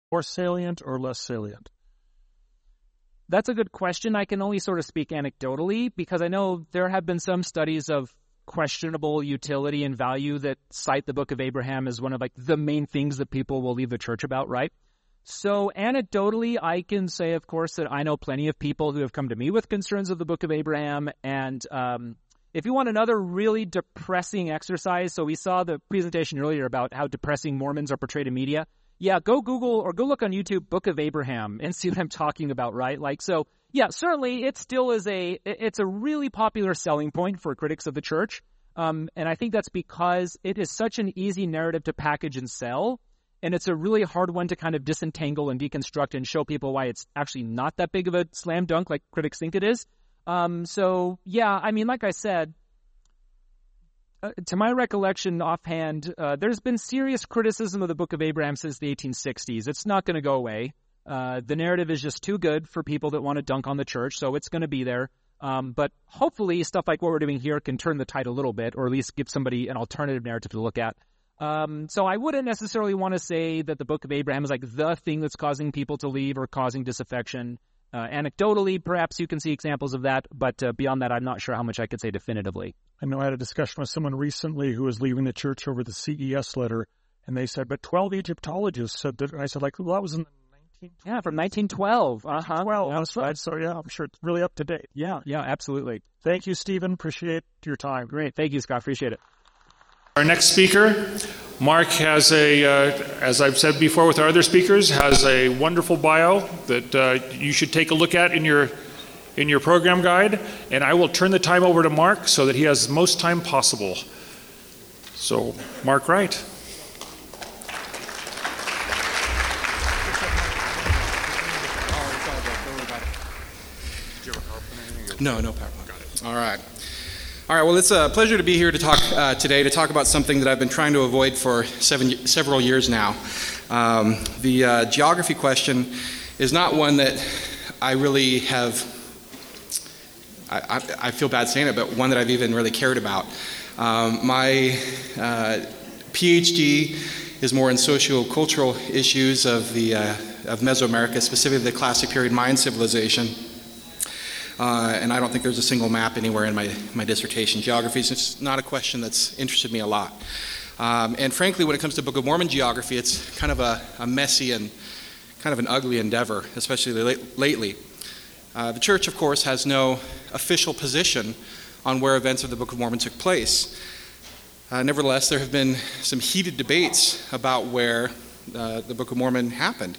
More salient or less salient? That's a good question. I can only sort of speak anecdotally because I know there have been some studies of questionable utility and value that cite the Book of Abraham as one of like the main things that people will leave the church about, right? So anecdotally, I can say, of course, that I know plenty of people who have come to me with concerns of the Book of Abraham. And if you want another really depressing exercise, so we saw the presentation earlier about how depressing Mormons are portrayed in media. Yeah, go Google or go look on YouTube, Book of Abraham, and see what I'm talking about, right? Like, so, yeah, certainly it still is it's a really popular selling point for critics of the church. And I think that's because it is such an easy narrative to package and sell. And it's a really hard one to kind of disentangle and deconstruct and show people why it's actually not that big of a slam dunk like critics think it is. So, yeah, I mean, like I said, to my recollection offhand, there's been serious criticism of the Book of Abraham since the 1860s. It's not going to go away. The narrative is just too good for people that want to dunk on the church, so it's going to be there. But hopefully stuff like what we're doing here can turn the tide a little bit, or at least give somebody an alternative narrative to look at. So I wouldn't necessarily want to say that the Book of Abraham is like the thing that's causing people to leave or causing disaffection. Anecdotally, perhaps you can see examples of that, but beyond that, I'm not sure how much I could say definitively. I know I had a discussion with someone recently who was leaving the church over the CES letter, and they said, but 12 Egyptologists said that. And I said, like, well, that was in the 1912. Yeah, from 1912. Uh-huh. Well, yeah, that's right. So, yeah, I'm sure it's really up to date. Yeah, absolutely. Thank you, Stephen. Appreciate your time. Great. Thank you, Scott. Appreciate it. Our next speaker, Mark, has as I've said before with our other speakers, has a wonderful bio that you should take a look at in your program guide. And I will turn the time over to Mark so that he has the most time possible. So, Mark Wright. No PowerPoint. Got it. All right. Well, it's a pleasure to be here to talk today to talk about something that I've been trying to avoid for several years now. The geography question is not one that I really have, I feel bad saying it, but one that I've even really cared about. My PhD is more in socio-cultural issues of Mesoamerica, specifically the Classic Period Mayan civilization. And I don't think there's a single map anywhere in my dissertation. Geography is just not a question that's interested me a lot. And frankly, when it comes to Book of Mormon geography, it's kind of a messy and kind of an ugly endeavor, especially lately. The church, of course, has no official position on where events of the Book of Mormon took place. Nevertheless, there have been some heated debates about where the Book of Mormon happened.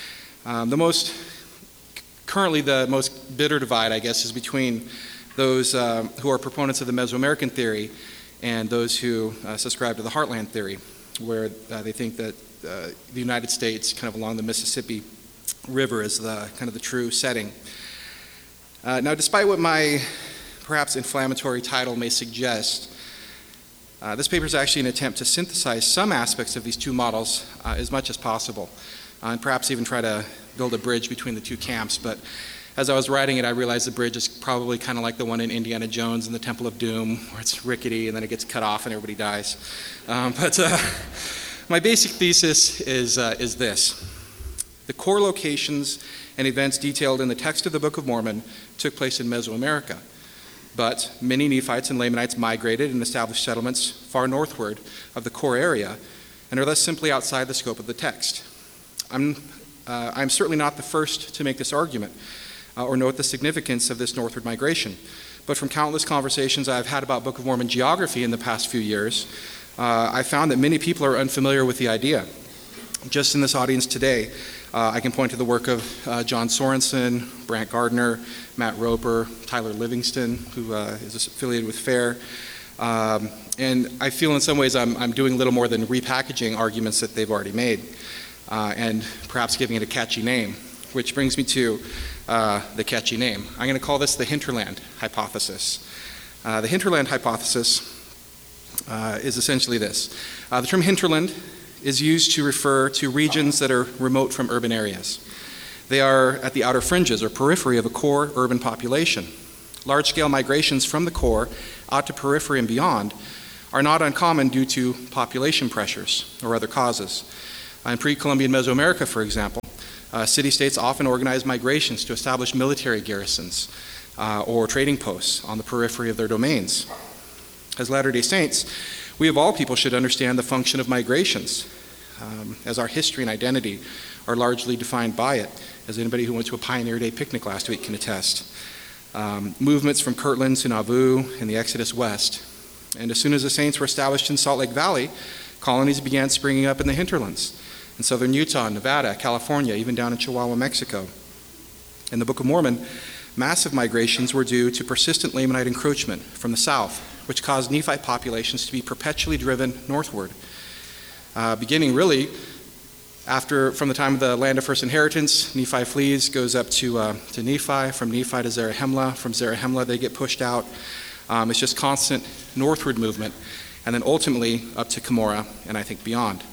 Currently, the most bitter divide, I guess, is between those who are proponents of the Mesoamerican theory and those who subscribe to the Heartland theory, where they think that the United States, kind of along the Mississippi River, is the kind of the true setting. Now, despite what my perhaps inflammatory title may suggest, this paper is actually an attempt to synthesize some aspects of these two models as much as possible, and perhaps even try to build a bridge between the two camps. But as I was writing it, I realized the bridge is probably kind of like the one in Indiana Jones and the Temple of Doom, where it's rickety and then it gets cut off and everybody dies. But my basic thesis is this. The core locations and events detailed in the text of the Book of Mormon took place in Mesoamerica. But many Nephites and Lamanites migrated and established settlements far northward of the core area and are thus simply outside the scope of the text. I'm certainly not the first to make this argument or note the significance of this northward migration. But from countless conversations I've had about Book of Mormon geography in the past few years, I found that many people are unfamiliar with the idea. Just in this audience today, I can point to the work of John Sorensen, Brant Gardner, Matt Roper, Tyler Livingston, who is affiliated with FAIR. And I feel in some ways I'm doing little more than repackaging arguments that they've already made. And perhaps giving it a catchy name, which brings me to the catchy name. I'm going to call this the hinterland hypothesis. The hinterland hypothesis is essentially this. The term hinterland is used to refer to regions that are remote from urban areas. They are at the outer fringes or periphery of a core urban population. Large-scale migrations from the core out to periphery and beyond are not uncommon due to population pressures or other causes. In pre-Columbian Mesoamerica, for example, city-states often organized migrations to establish military garrisons or trading posts on the periphery of their domains. As Latter-day Saints, we of all people should understand the function of migrations, as our history and identity are largely defined by it, as anybody who went to a Pioneer Day picnic last week can attest. Movements from Kirtland to Nauvoo and the Exodus west. And as soon as the Saints were established in Salt Lake Valley, colonies began springing up in the hinterlands, in southern Utah, Nevada, California, even down in Chihuahua, Mexico. In the Book of Mormon, massive migrations were due to persistent Lamanite encroachment from the south, which caused Nephite populations to be perpetually driven northward. Beginning really from the time of the land of first inheritance, Nephi flees, goes up to Nephi, from Nephi to Zarahemla, from Zarahemla they get pushed out. It's just constant northward movement, and then ultimately up to Cumorah, and I think beyond.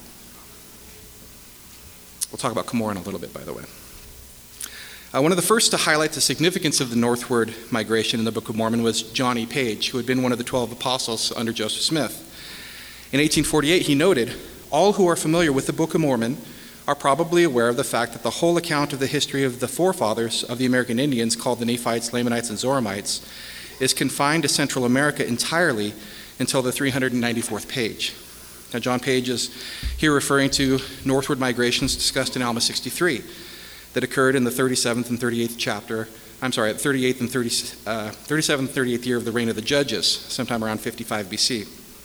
We'll talk about Cumorah in a little bit, by the way. One of the first to highlight the significance of the northward migration in the Book of Mormon was John E. Page, who had been one of the 12 apostles under Joseph Smith. In 1848, he noted, "All who are familiar with the Book of Mormon are probably aware of the fact that the whole account of the history of the forefathers of the American Indians, called the Nephites, Lamanites, and Zoramites, is confined to Central America entirely until the 394th page." Now, John Page is here referring to northward migrations discussed in Alma 63 that occurred in the 37th and 38th chapter, the 37th and 38th year of the reign of the Judges, sometime around 55 BC.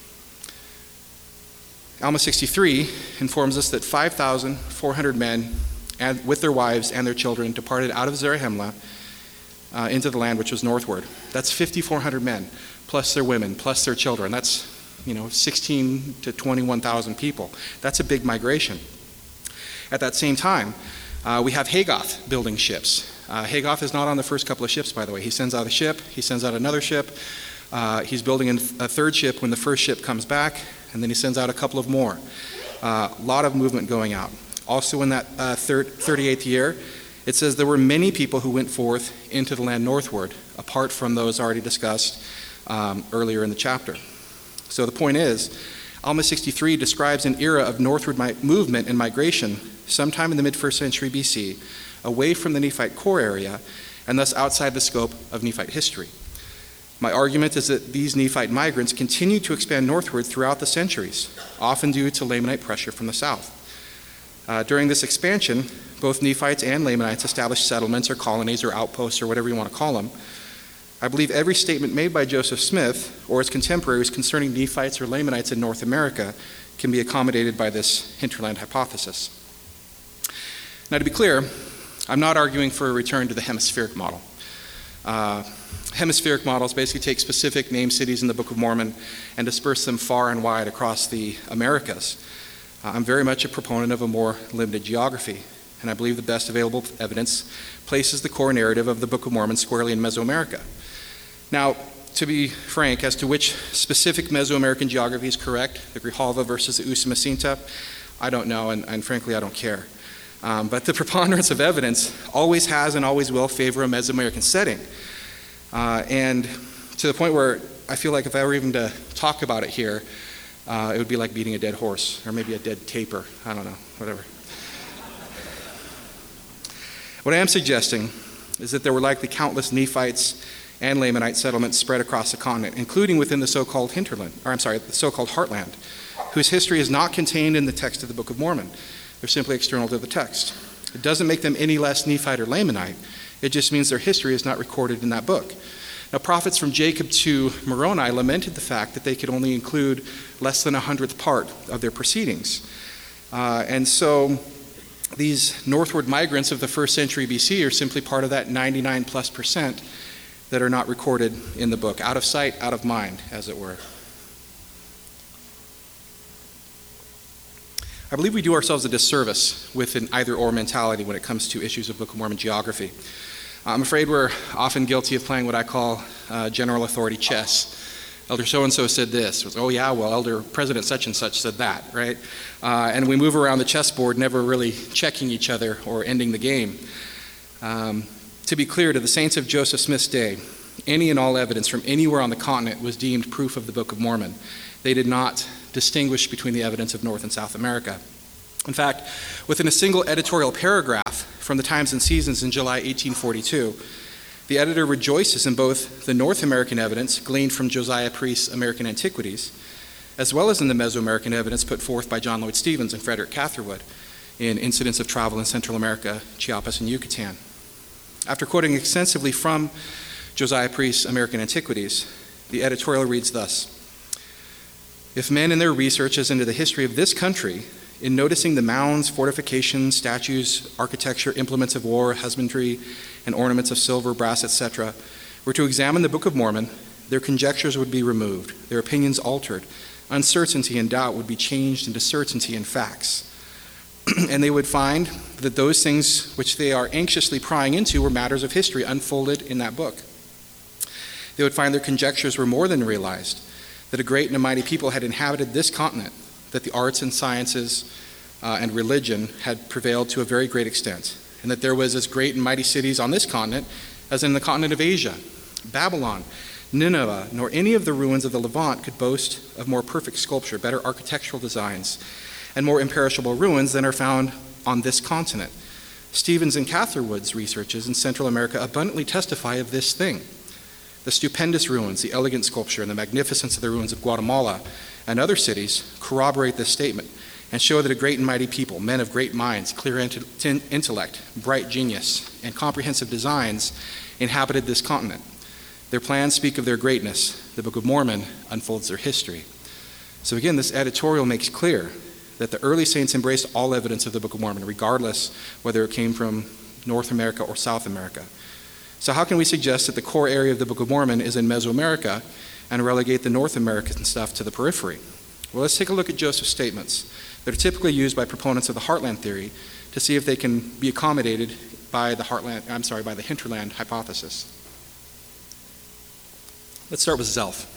Alma 63 informs us that 5,400 men with their wives and their children departed out of Zarahemla into the land which was northward. That's 5,400 men, plus their women, plus their children. That's 16 to 21,000 people. That's a big migration. At that same time, we have Hagoth building ships. Hagoth is not on the first couple of ships, by the way. He sends out a ship, he sends out another ship. He's building a third ship when the first ship comes back, and then he sends out a couple of more. A lot of movement going out. Also in that 38th year, it says there were many people who went forth into the land northward, apart from those already discussed earlier in the chapter. So the point is, Alma 63 describes an era of northward movement and migration sometime in the mid-1st century BC, away from the Nephite core area, and thus outside the scope of Nephite history. My argument is that these Nephite migrants continued to expand northward throughout the centuries, often due to Lamanite pressure from the south. During this expansion, both Nephites and Lamanites established settlements or colonies or outposts or whatever you want to call them. I believe every statement made by Joseph Smith or his contemporaries concerning Nephites or Lamanites in North America can be accommodated by this hinterland hypothesis. Now, to be clear, I'm not arguing for a return to the hemispheric model. Hemispheric models basically take specific named cities in the Book of Mormon and disperse them far and wide across the Americas. I'm very much a proponent of a more limited geography, and I believe the best available evidence places the core narrative of the Book of Mormon squarely in Mesoamerica. Now, to be frank, as to which specific Mesoamerican geography is correct, the Grijalva versus the Usumacinta, I don't know, and frankly, I don't care. But the preponderance of evidence always has and always will favor a Mesoamerican setting. And to the point where I feel like if I were even to talk about it here, it would be like beating a dead horse, or maybe a dead tapir. I don't know, whatever. What I am suggesting is that there were likely countless Nephites and Lamanite settlements spread across the continent, including within the so-called the so-called heartland, whose history is not contained in the text of the Book of Mormon. They're simply external to the text. It doesn't make them any less Nephite or Lamanite. It just means their history is not recorded in that book. Now, prophets from Jacob to Moroni lamented the fact that they could only include less than 100th part of their proceedings. And so these northward migrants of the 1st century BC are simply part of that 99+% that are not recorded in the book, out of sight, out of mind, as it were. I believe we do ourselves a disservice with an either-or mentality when it comes to issues of Book of Mormon geography. I'm afraid we're often guilty of playing what I call general authority chess. Elder so-and-so said this. Oh yeah, well, Elder President such and such said that, right? And we move around the chessboard, never really checking each other or ending the game. To be clear, to the saints of Joseph Smith's day, any and all evidence from anywhere on the continent was deemed proof of the Book of Mormon. They did not distinguish between the evidence of North and South America. In fact, within a single editorial paragraph from the Times and Seasons in July 1842, the editor rejoices in both the North American evidence gleaned from Josiah Priest's American Antiquities, as well as in the Mesoamerican evidence put forth by John Lloyd Stephens and Frederick Catherwood in Incidents of Travel in Central America, Chiapas, and Yucatan. After quoting extensively from Josiah Priest's American Antiquities, the editorial reads thus: "If men in their researches into the history of this country, in noticing the mounds, fortifications, statues, architecture, implements of war, husbandry, and ornaments of silver, brass, etc., were to examine the Book of Mormon, their conjectures would be removed, their opinions altered, uncertainty and doubt would be changed into certainty and facts. And they would find that those things which they are anxiously prying into were matters of history unfolded in that book. They would find their conjectures were more than realized, that a great and a mighty people had inhabited this continent, that the arts and sciences and religion had prevailed to a very great extent, and that there was as great and mighty cities on this continent as in the continent of Asia. Babylon, Nineveh, nor any of the ruins of the Levant could boast of more perfect sculpture, better architectural designs, and more imperishable ruins than are found on this continent. Stephens and Catherwood's researches in Central America abundantly testify of this thing. The stupendous ruins, the elegant sculpture, and the magnificence of the ruins of Guatemala and other cities corroborate this statement and show that a great and mighty people, men of great minds, clear intellect, bright genius, and comprehensive designs inhabited this continent. Their plans speak of their greatness. The Book of Mormon unfolds their history." So again, this editorial makes clear that the early saints embraced all evidence of the Book of Mormon, regardless whether it came from North America or South America. So how can we suggest that the core area of the Book of Mormon is in Mesoamerica and relegate the North American stuff to the periphery? Well, let's take a look at Joseph's statements that are typically used by proponents of the heartland theory to see if they can be accommodated by the hinterland hypothesis. Let's start with Zelph.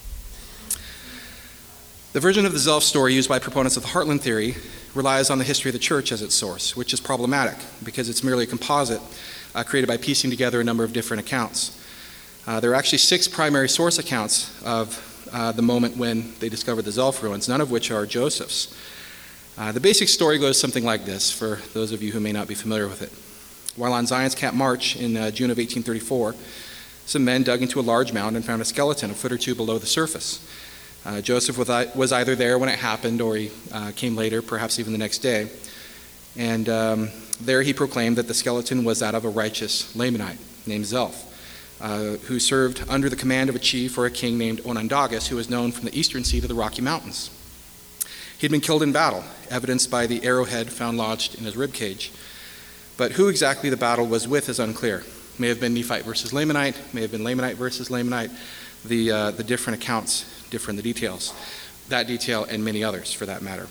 The version of the Zelph story used by proponents of the heartland theory relies on the history of the church as its source, which is problematic because it's merely a composite created by piecing together a number of different accounts. There are actually 6 primary source accounts of the moment when they discovered the Zelph ruins, none of which are Joseph's. The basic story goes something like this, for those of you who may not be familiar with it. While on Zion's Camp March in June of 1834, some men dug into a large mound and found a skeleton a foot or two below the surface. Joseph was either there when it happened, or he came later, perhaps even the next day. And there he proclaimed that the skeleton was that of a righteous Lamanite named Zelph, who served under the command of a chief or a king named Onondagas, who was known from the eastern seat of the Rocky Mountains. He had been killed in battle, evidenced by the arrowhead found lodged in his ribcage. But who exactly the battle was with is unclear. May have been Nephite versus Lamanite, may have been Lamanite versus Lamanite. The different accounts differ in the details. That detail and many others, for that matter.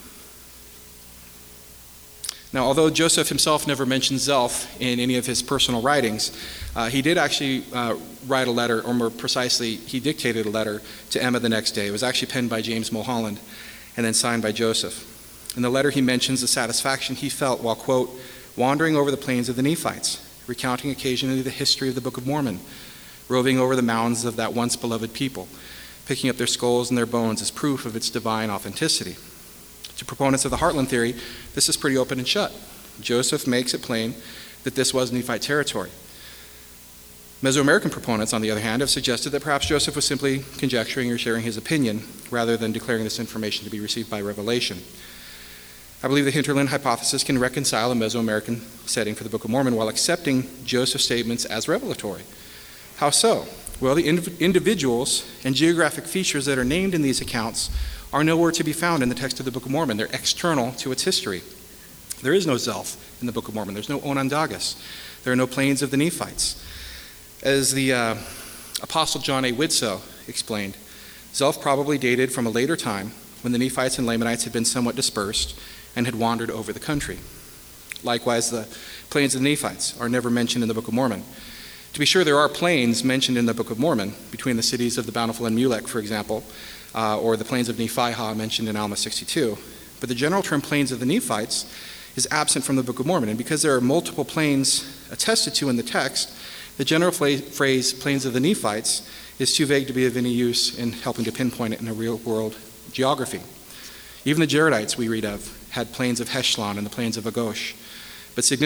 Now, although Joseph himself never mentioned Zelph in any of his personal writings, he did actually write a letter, or more precisely, he dictated a letter to Emma the next day. It was actually penned by James Mulholland and then signed by Joseph. In the letter, he mentions the satisfaction he felt while, quote, wandering over the plains of the Nephites, recounting occasionally the history of the Book of Mormon, roving over the mounds of that once beloved people, picking up their skulls and their bones as proof of its divine authenticity. To proponents of the heartland theory, this is pretty open and shut. Joseph makes it plain that this was Nephite territory. Mesoamerican proponents, on the other hand, have suggested that perhaps Joseph was simply conjecturing or sharing his opinion rather than declaring this information to be received by revelation. I believe the hinterland hypothesis can reconcile a Mesoamerican setting for the Book of Mormon while accepting Joseph's statements as revelatory. How so? Well, the individuals and geographic features that are named in these accounts are nowhere to be found in the text of the Book of Mormon. They're external to its history. There is no Zelph in the Book of Mormon. There's no Onondagas. There are no plains of the Nephites. As the Apostle John A. Widtsoe explained, Zelph probably dated from a later time when the Nephites and Lamanites had been somewhat dispersed and had wandered over the country. Likewise, the plains of the Nephites are never mentioned in the Book of Mormon. To be sure, there are plains mentioned in the Book of Mormon, between the cities of the Bountiful and Mulek, for example, or the plains of Nephihah mentioned in Alma 62. But the general term plains of the Nephites is absent from the Book of Mormon, and because there are multiple plains attested to in the text, the general phrase plains of the Nephites is too vague to be of any use in helping to pinpoint it in a real-world geography. Even the Jaredites we read of had plains of Heshbon and the plains of Agosh. But